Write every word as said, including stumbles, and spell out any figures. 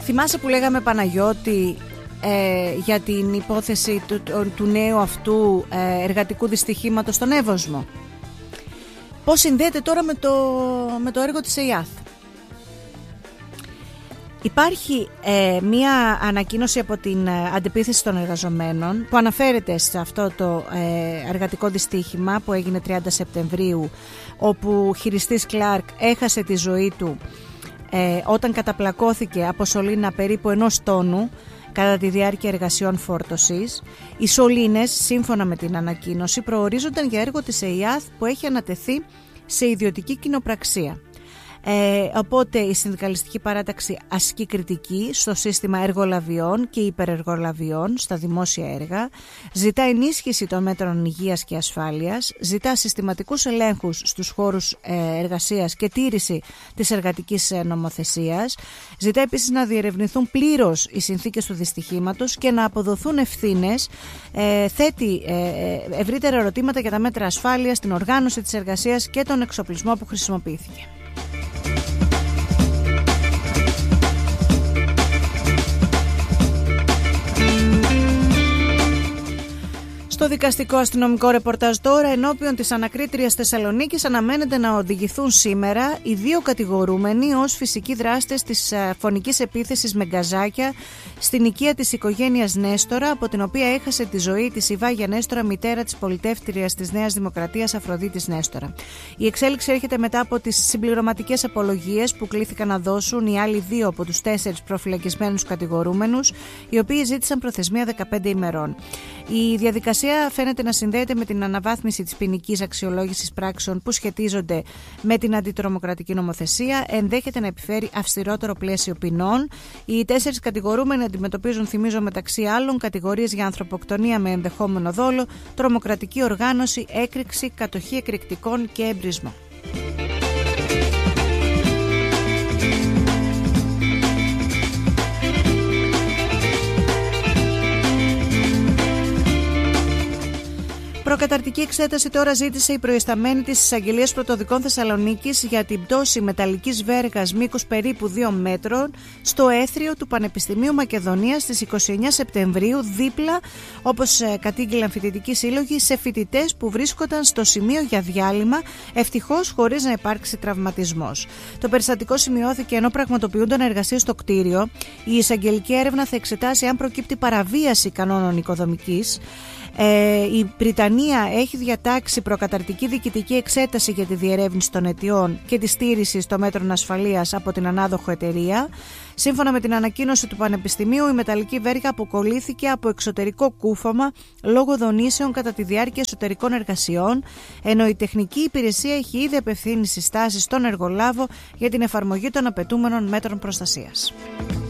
Θυμάσαι που λέγαμε, Παναγιώτη, ε, για την υπόθεση του, του, του νέου αυτού ε, εργατικού δυστυχήματος στον Εύωσμο? Πώς συνδέεται τώρα με το, με το έργο της ΕΙΑΘ? Υπάρχει ε, μία ανακοίνωση από την ε, αντεπίθεση των εργαζομένων που αναφέρεται σε αυτό το ε, εργατικό δυστύχημα που έγινε τριάντα Σεπτεμβρίου, όπου ο χειριστής Κλάρκ έχασε τη ζωή του ε, όταν καταπλακώθηκε από σωλήνα περίπου ενός τόνου κατά τη διάρκεια εργασιών φόρτωσης. Οι σωλήνες, σύμφωνα με την ανακοίνωση, προορίζονταν για έργο της ΕΙΑΘ που έχει ανατεθεί σε ιδιωτική κοινοπραξία. Ε, οπότε η συνδικαλιστική παράταξη ασκεί κριτική στο σύστημα εργολαβιών και υπερεργολαβιών στα δημόσια έργα, ζητά ενίσχυση των μέτρων υγείας και ασφάλειας, ζητά συστηματικούς ελέγχους στους χώρους ε, εργασίας και τήρηση της εργατικής ε, νομοθεσίας, ζητά επίσης να διερευνηθούν πλήρως οι συνθήκες του δυστυχήματος και να αποδοθούν ευθύνες, ε, θέτει ε, ευρύτερα ερωτήματα για τα μέτρα ασφάλειας, την οργάνωση της εργασίας και τον εξοπλισμό που χρησιμοποιήθηκε. Στο δικαστικό αστυνομικό ρεπορτάζ τώρα, ενώπιον της ανακρίτριας Θεσσαλονίκης, αναμένεται να οδηγηθούν σήμερα οι δύο κατηγορούμενοι ως φυσικοί δράστες της φωνικής επίθεσης με γκαζάκια στην οικία της οικογένειας Νέστορα, από την οποία έχασε τη ζωή της η Βάγια Νέστορα, μητέρα της πολιτεύτριας της Νέας Δημοκρατίας Αφροδίτης Νέστορα. Η εξέλιξη έρχεται μετά από τις συμπληρωματικές απολογίες που κλήθηκαν να δώσουν οι άλλοι δύο από τους τέσσερις προφυλακισμένους κατηγορούμενους, οι οποίοι ζήτησαν προθεσμία δεκαπέντε ημερών. Η διαδικασία φαίνεται να συνδέεται με την αναβάθμιση της ποινικής αξιολόγησης πράξεων που σχετίζονται με την αντιτρομοκρατική νομοθεσία, ενδέχεται να επιφέρει αυστηρότερο πλαίσιο ποινών. Οι τέσσερις κατηγορούμενοι αντιμετωπίζουν, θυμίζω, μεταξύ άλλων κατηγορίες για ανθρωποκτονία με ενδεχόμενο δόλο, τρομοκρατική οργάνωση, έκρηξη, κατοχή εκρηκτικών και εμπρισμό. Προκαταρτική εξέταση τώρα ζήτησε η προϊσταμένη της Εισαγγελίας Πρωτοδικών Θεσσαλονίκης για την πτώση μεταλλικής βέργας μήκους περίπου δύο μέτρων στο έθριο του Πανεπιστημίου Μακεδονίας στις είκοσι εννέα Σεπτεμβρίου, δίπλα, όπως κατήγγειλαν φοιτητικοί σύλλογοι, σε φοιτητές που βρίσκονταν στο σημείο για διάλειμμα, ευτυχώς χωρίς να υπάρξει τραυματισμός. Το περιστατικό σημειώθηκε ενώ πραγματοποιούνταν εργασίες στο κτίριο. Η εισαγγελική έρευνα θα εξετάσει αν προκύπτει παραβίαση κανόνων οικοδομικής. Ε, η Βρυτανία έχει διατάξει προκαταρτική διοικητική εξέταση για τη διερεύνηση των αιτιών και τη στήριξη των μέτρων ασφαλείας από την ανάδοχο εταιρεία. Σύμφωνα με την ανακοίνωση του Πανεπιστημίου, η μεταλλική βέργα αποκολλήθηκε από εξωτερικό κούφωμα λόγω δονήσεων κατά τη διάρκεια εσωτερικών εργασιών, ενώ η τεχνική υπηρεσία έχει ήδη απευθύνει συστάσεις στον εργολάβο για την εφαρμογή των απαιτούμενων μέτρων προστασίας.